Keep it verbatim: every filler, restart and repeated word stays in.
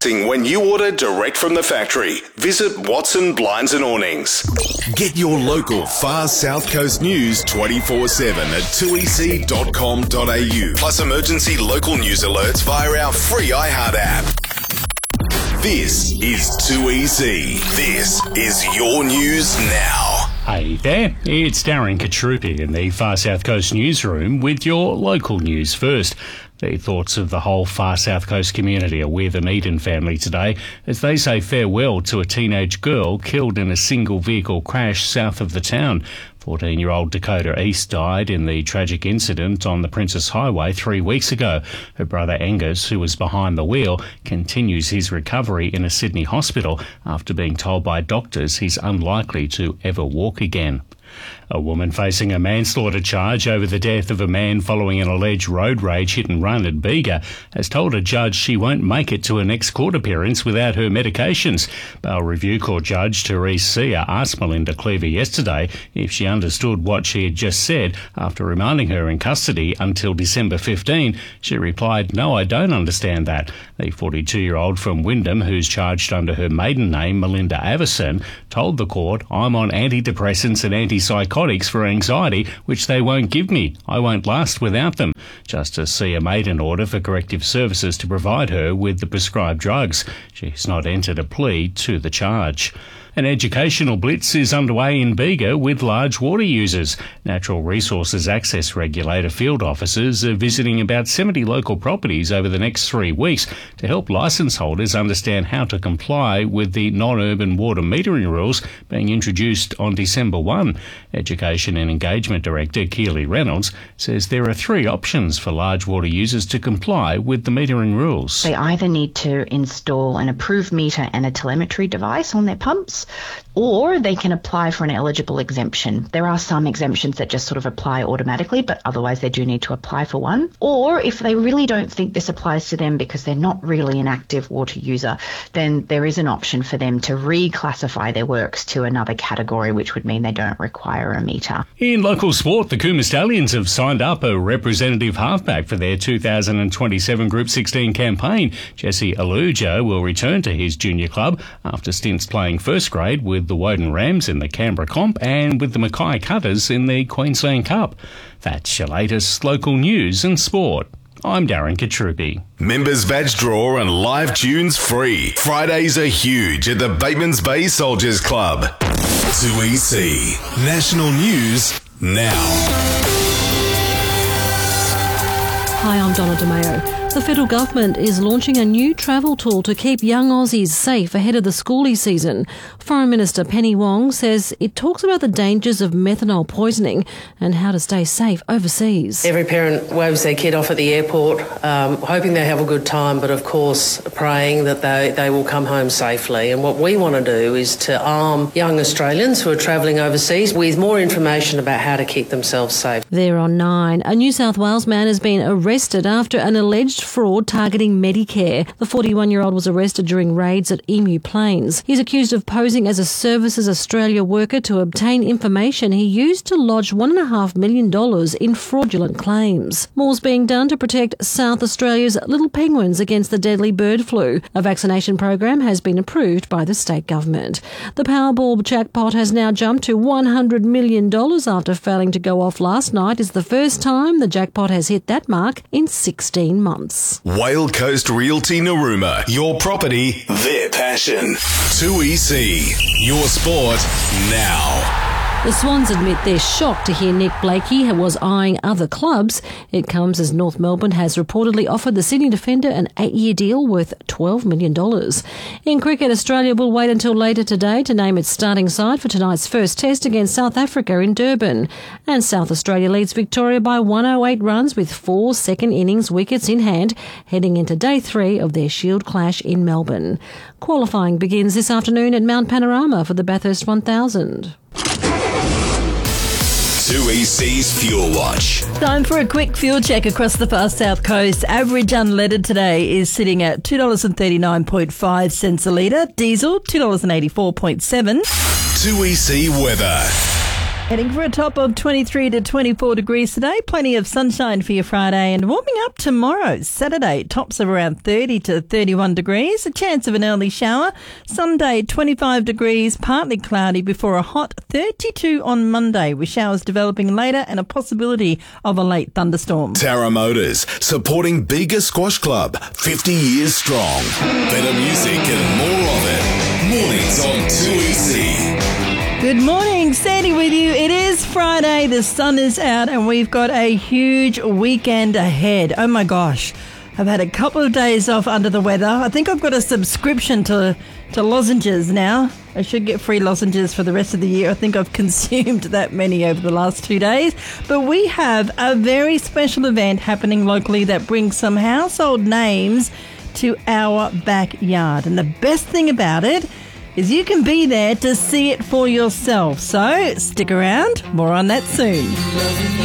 When you order direct from the factory, visit Watson Blinds and Awnings. Get your local Far South Coast news twenty-four seven at two e c dot com dot a u. Plus emergency local news alerts via our free iHeart app. This is two E C. This is your news now. Hey there, it's Darren Katrupi in the Far South Coast newsroom with your local news first. The thoughts of the whole Far South Coast community are with an Eden family today as they say farewell to a teenage girl killed in a single vehicle crash south of the town. fourteen-year-old Dakota East died in the tragic incident on the Princess Highway three weeks ago. Her brother Angus, who was behind the wheel, continues his recovery in a Sydney hospital after being told by doctors he's unlikely to ever walk again. A woman facing a manslaughter charge over the death of a man following an alleged road rage hit and run at Bega has told a judge she won't make it to her next court appearance without her medications. Bail Review Court Judge Therese Sear asked Melinda Cleaver yesterday if she understood what she had just said after remanding her in custody until December fifteenth. She replied, "No, I don't understand that." The forty-two-year-old from Wyndham, who's charged under her maiden name, Melinda Avison, told the court, "I'm on antidepressants and antipsychotics for anxiety, which they won't give me. I won't last without them." Justice Sear made an order for corrective services to provide her with the prescribed drugs. She's not entered a plea to the charge. An educational blitz is underway in Bega with large water users. Natural Resources Access Regulator field officers are visiting about seventy local properties over the next three weeks to help licence holders understand how to comply with the non-urban water metering rules being introduced on December first. Education and Engagement Director Keely Reynolds says there are three options for large water users to comply with the metering rules. They either need to install an approved meter and a telemetry device on their pumps, or they can apply for an eligible exemption. There are some exemptions that just sort of apply automatically, but otherwise they do need to apply for one. Or if they really don't think this applies to them because they're not really an active water user, then there is an option for them to reclassify their works to another category, which would mean they don't require a meter. In local sport, the Cooma Stallions have signed up a representative halfback for their two thousand twenty-seven Group sixteen campaign. Jesse Aluja will return to his junior club after stints playing first grade with the Woden Rams in the Canberra Comp and with the Mackay Cutters in the Queensland Cup. That's your latest local news and sport. I'm Darren Katrupi. Members badge draw and live tunes free. Fridays are huge at the Batemans Bay Soldiers Club. two E C. National News now. Hi, I'm Donna DeMayo. The federal government is launching a new travel tool to keep young Aussies safe ahead of the schoolie season. Foreign Minister Penny Wong says it talks about the dangers of methanol poisoning and how to stay safe overseas. Every parent waves their kid off at the airport, um, hoping they have a good time, but of course praying that they, they will come home safely. And what we want to do is to arm young Australians who are travelling overseas with more information about how to keep themselves safe. There on nine. A New South Wales man has been arrested after an alleged fraud targeting Medicare. The forty-one-year-old was arrested during raids at Emu Plains. He's accused of posing as a Services Australia worker to obtain information he used to lodge one point five million dollars in fraudulent claims. More's being done to protect South Australia's little penguins against the deadly bird flu. A vaccination program has been approved by the state government. The Powerball jackpot has now jumped to one hundred million dollars after failing to go off last night. It's the first time the jackpot has hit that mark in sixteen months. Whale Coast Realty Narooma. Your property, their passion. two E C. Your sport now. The Swans admit they're shocked to hear Nick Blakey was eyeing other clubs. It comes as North Melbourne has reportedly offered the Sydney defender an eight-year deal worth twelve million dollars. In cricket, Australia will wait until later today to name its starting side for tonight's first test against South Africa in Durban. And South Australia leads Victoria by one hundred eight runs with four second innings wickets in hand, heading into day three of their Shield clash in Melbourne. Qualifying begins this afternoon at Mount Panorama for the Bathurst one thousand. two E C's Fuel Watch. Time for a quick fuel check across the far south coast. Average unleaded today is sitting at two dollars thirty-nine five a litre. Diesel, two dollars eighty-four point seven. two E C weather. Heading for a top of twenty-three to twenty-four degrees today. Plenty of sunshine for your Friday and warming up tomorrow, Saturday. Tops of around thirty to thirty-one degrees. A chance of an early shower. Sunday, twenty-five degrees, partly cloudy before a hot thirty-two on Monday, with showers developing later and a possibility of a late thunderstorm. Tara Motors, supporting Bega Squash Club, fifty years strong. Better music and more of it. Mornings on two E C. Good morning, Sandy with you. It is Friday, the sun is out, and we've got a huge weekend ahead. Oh my gosh, I've had a couple of days off under the weather. I think I've got a subscription to, to lozenges now. I should get free lozenges for the rest of the year. I think I've consumed that many over the last two days. But we have a very special event happening locally that brings some household names to our backyard. And the best thing about it is you can be there to see it for yourself. So stick around. More on that soon.